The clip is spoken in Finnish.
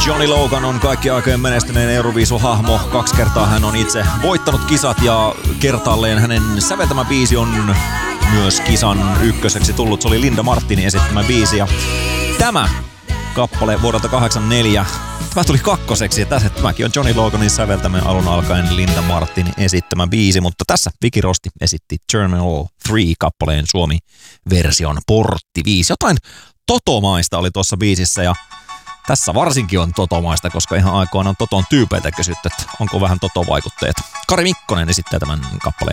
Johnny Logan on kaikki aikojen menestyneen Euroviisu-hahmo. 2 kertaa hän on itse voittanut kisat ja kertaalleen hänen säveltämä biisi on myös kisan ykköseksi tullut. Se oli Linda Martinin esittämä biisi ja tämä kappale vuodelta 1984. Tämä tuli kakkoseksi ja tämäkin on Johnny Loganin säveltämä alun alkaen Linda Martinin esittämä biisi, mutta tässä Vicky Rosti esitti Terminal 3-kappaleen Suomi-version Portti 5. Jotain totomaista oli tuossa biisissä ja tässä varsinkin on totomaista, koska ihan aikoinaan Toton tyypeiltä kysytty, että onko vähän totovaikutteet. Kari Mikkonen esittää tämän kappaleen.